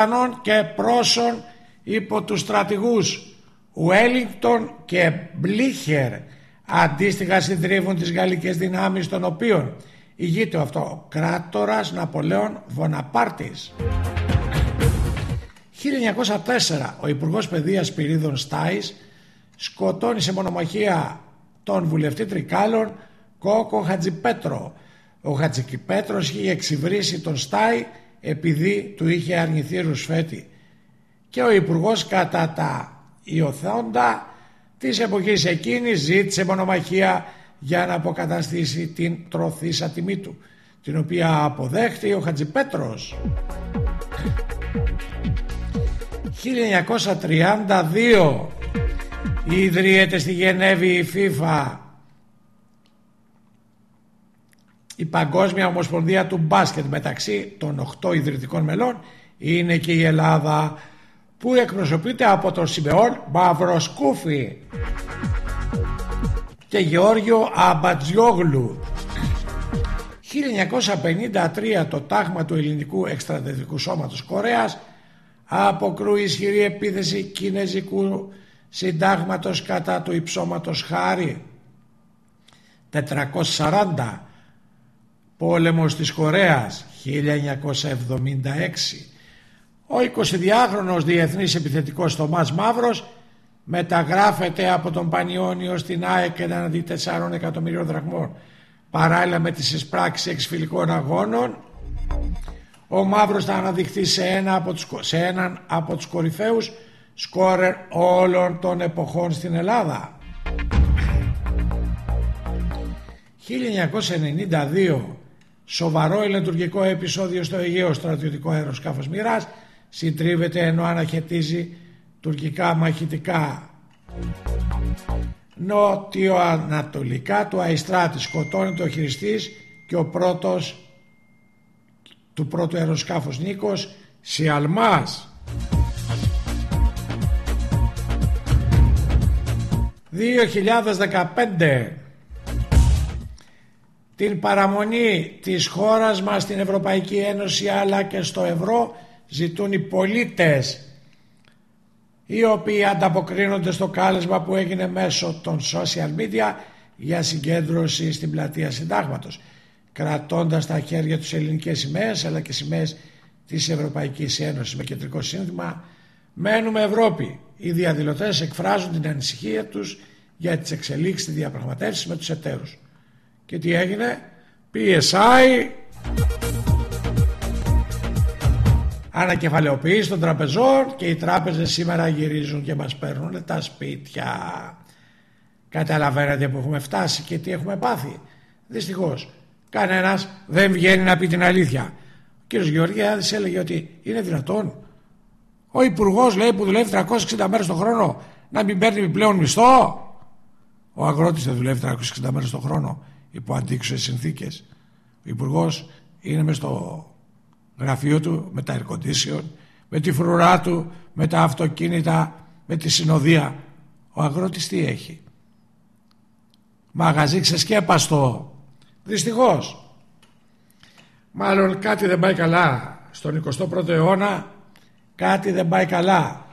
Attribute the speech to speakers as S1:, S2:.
S1: και πρόσων υπό τους στρατηγούς Ουέλινγκτον και Μπλίχερ, αντίστοιχα συντρίβουν τις γαλλικές δυνάμεις, των οποίων ηγείται ο αυτοκράτορας Ναπολέων Βοναπάρτης. 1904 ο Υπουργός Παιδείας Σπυρίδων Στάης σκοτώνει σε μονομαχία τον βουλευτή Τρικάλων Κόκο Χατζιπέτρο. Ο Χατζιπέτρος είχε εξυβρίσει τον Στάη επειδή του είχε αρνηθεί ρουσφέτη, και ο Υπουργός κατά τα Ιωθώντα της εποχής εκείνης ζήτησε μονομαχία για να αποκαταστήσει την τροθήσα τιμή του, την οποία αποδέχτηκε ο Χατζιπέτρος. 1932 ιδρύεται στη Γενέβη η FIFA, η Παγκόσμια Ομοσπονδία του Μπάσκετ. Μεταξύ των 8 ιδρυτικών μελών είναι και η Ελλάδα, που εκπροσωπείται από τον Σιμεών Μαυροσκούφη και Γεώργιο Αμπατζιόγλου. 1953 το τάγμα του Ελληνικού Εκστρατευτικού Σώματος Κορέας αποκρούει ισχυρή επίθεση κινέζικου συντάγματος κατά του υψώματος Χάρη. 440 πόλεμος της Κορέας 1976. Ο 22χρονος διεθνής επιθετικός Θωμάς Μαύρος μεταγράφεται από τον Πανιόνιο στην ΑΕΚ εναντί 4 εκατομμυρίων δραχμών. Παράλληλα με τις εισπράξεις εξφυλικών αγώνων, ο Μαύρος θα αναδειχθεί σε έναν από τους κορυφαίους σκόρερ όλων των εποχών στην Ελλάδα. 1992 σοβαρό ελεκτουργικό επεισόδιο στο Αιγαίο. Στρατιωτικό αεροσκάφος Μοιράς συντρίβεται ενώ αναχαιτίζει τουρκικά μαχητικά. Νότιο-ανατολικά του Αϊστράτη σκοτώνεται ο χειριστής και ο πρώτος του πρώτου αεροσκάφους Νίκος Σιαλμάς. 2015 την παραμονή της χώρας μας στην Ευρωπαϊκή Ένωση αλλά και στο ευρώ ζητούν οι πολίτες, οι οποίοι ανταποκρίνονται στο κάλεσμα που έγινε μέσω των social media για συγκέντρωση στην πλατεία Συντάγματος, κρατώντας στα χέρια τους ελληνικές σημαίες αλλά και σημαίες της Ευρωπαϊκής Ένωσης με κεντρικό σύνθημα «Μένουμε Ευρώπη». Οι διαδηλωτές εκφράζουν την ανησυχία τους για τις εξελίξεις της διαπραγματεύσεις με τους εταίρους. Και τι έγινε? PSI, ανακεφαλαιοποίηση των τραπεζών, και οι τράπεζες σήμερα γυρίζουν και μας παίρνουν τα σπίτια. Καταλαβαίνετε που έχουμε φτάσει και τι έχουμε πάθει? Δυστυχώς κανένας δεν βγαίνει να πει την αλήθεια. Ο κύριος Γεωργιάδης έλεγε ότι είναι δυνατόν ο υπουργός, λέει, που δουλεύει 360 μέρες το χρόνο να μην παίρνει επιπλέον μισθό? Ο αγρότης δεν δουλεύει 360 μέρες το χρόνο υπό αντίξωες συνθήκες? Ο υπουργός είναι μες στο γραφείο του με τα air condition, με τη φρουρά του, με τα αυτοκίνητα, με τη συνοδεία. Ο αγρότης τι έχει? Μαγαζί ξεσκέπαστο. Δυστυχώς. Μάλλον κάτι δεν πάει καλά στον 21ο αιώνα, κάτι δεν πάει καλά.